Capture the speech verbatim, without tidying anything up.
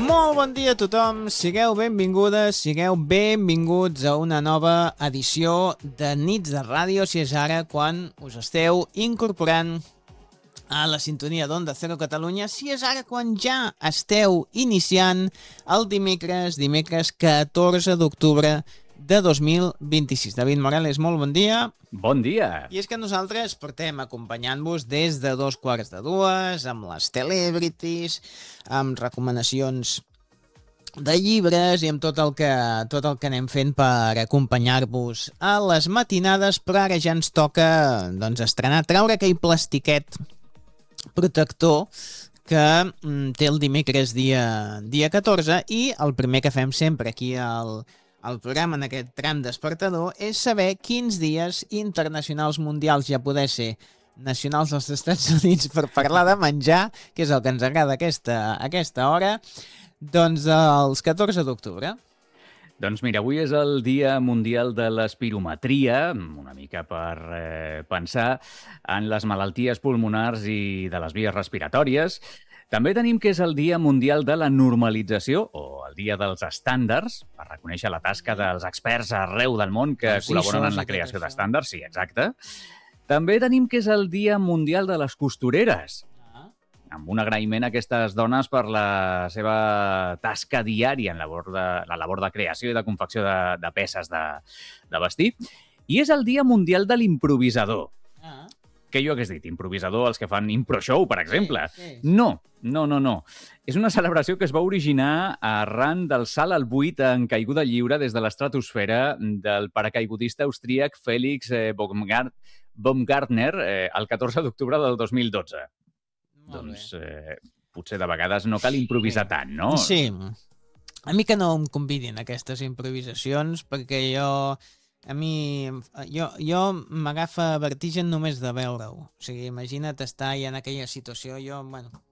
Molt bon dia a tothom, sigueu benvingudes, sigueu benvinguts a una nova edició de Nits de Ràdio, si és ara quan us esteu incorporant a la sintonia d'Onda Cero Catalunya, si és ara quan ja esteu iniciant el dimecres, dimecres catorze d'octubre de dos mil vint-i-sis. David Morales, molt bon dia. Bon dia. I és que nosaltres portem acompanyant-vos des de dos quarts de dues, amb les celebrities, amb recomanacions de llibres i amb tot el que, tot el que anem fent per acompanyar-vos a les matinades, però ara ja ens toca doncs, estrenar, treure aquell plastiquet protector que mm, té el dimecres dia, dia catorze, i el primer que fem sempre aquí al, al programa, en aquest tram despertador, és saber quins dies internacionals mundials, ja poder ser nacionals dels Estats Units per parlar de menjar, que és el que ens agrada a aquesta, a aquesta hora, doncs els catorze d'octubre. Doncs mira, avui és el Dia Mundial de l'Espirometria, una mica per eh, pensar en les malalties pulmonars i de les vies respiratòries. També tenim que és el Dia Mundial de la Normalització, o el Dia dels Estàndards, per reconèixer la tasca dels experts arreu del món que sí, col·laboren en la creació d'estàndards. Sí, exacte. També tenim que és el Dia Mundial de les Costureres, amb un agraïment a aquestes dones per la seva tasca diària en la labor de, la labor de creació i de confecció de, de peces de, de vestir. I és el Dia Mundial de l'Improvisador. Ah. Què jo hagués dit? Improvisador, els que fan impro show, per exemple. Sí, sí. No, no, no, no. És una celebració que es va originar arran del salt al buit en caiguda lliure des de l'estratosfera del paracaigudista austríac Felix eh, Baumgart Baumgartner eh, el catorze d'octubre del dos mil dotze. Doncs eh, potser de vegades no cal improvisar tant, no? Sí. A mi que no em convidin a aquestes improvisacions, perquè jo... A mi... Jo, jo m'agafa vertigen només de veure-ho. O sigui, imagina't estar ja en aquella situació. Jo, bueno,